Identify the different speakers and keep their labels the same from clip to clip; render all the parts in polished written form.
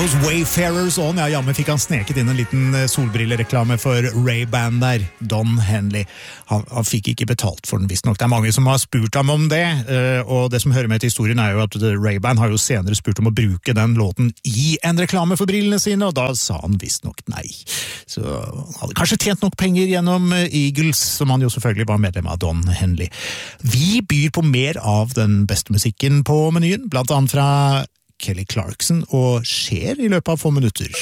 Speaker 1: Those Wayfarers on, ja, jammen fikk han sneket inn en liten solbrillereklame for Ray-Ban der, Don Henley. Han fikk ikke betalt for den, visst nok. Det mange som har spurt ham om det, og det som hører med til historien jo at Ray-Ban har jo senere spurt om å bruke den låten i en reklame for brillene sine, og da sa han visst nok nei. Så han hadde kanskje tjent nok penger gjennom Eagles, som han jo selvfølgelig var medlem av Don Henley. Vi byr på mer av den beste musikken på menyen, blant annet fra Kelly Clarkson og Cher i løpet av få minutter.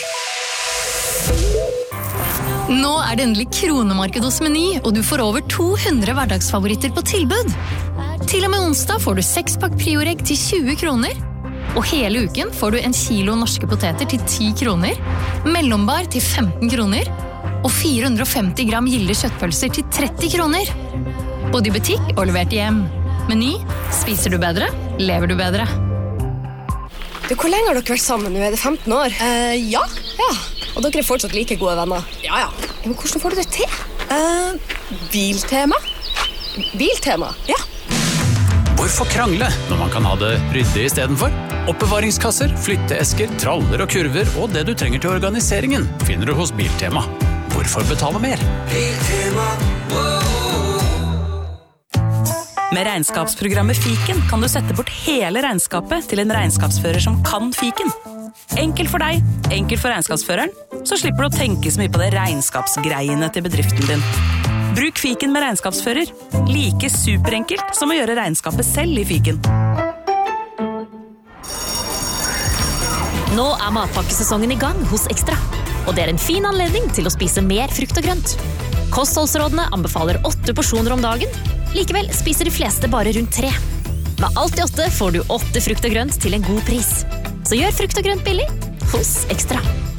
Speaker 2: Nå det endelig kronemarked hos Meny, og du får over 200 hverdagsfavoritter på tilbud. Til og med onsdag får du 6-pakk Prioregg til 20 kroner, og hele uken får du 1 kilo norske poteter til 10 kroner, mellombar til 15 kroner, og 450 gram gilde kjøttpølser til 30 kroner. Både i butikk og levert hjem. Meny, spiser du bedre, lever du bedre.
Speaker 3: Hvor lenge har dere vært sammen? Nå det 15 år?
Speaker 4: Ja.
Speaker 3: Og dere fortsatt like gode venner?
Speaker 4: Ja.
Speaker 3: Men hvordan får du det til?
Speaker 4: Biltema.
Speaker 3: Biltema?
Speaker 4: Ja.
Speaker 5: Hvorfor krangle når man kan ha det ryddig i stedet for? Oppbevaringskasser, flytteesker, traller og kurver og det du trenger til organiseringen finner du hos Biltema. Hvorfor betale mer? Biltema.
Speaker 6: Med regnskapsprogrammet Fiken kan du sette bort hele regnskapet til en regnskapsfører som kan Fiken. Enkelt for deg, enkelt for regnskapsføreren, så slipper du å tenke så mye på det regnskapsgreiene til bedriften din. Bruk Fiken med regnskapsfører. Like superenkelt som å gjøre regnskapet selv i Fiken.
Speaker 7: Nå matpakkesesongen i gang hos Ekstra, og det en fin anledning til å spise mer frukt og grønt. Kostholdsrådene anbefaler 8 porsjoner om dagen, likevel spiser de fleste bare rundt 3. Med alt i 8 får du 8 frukt og grønt til en god pris. Så gjør frukt og grønt billig hos Ekstra.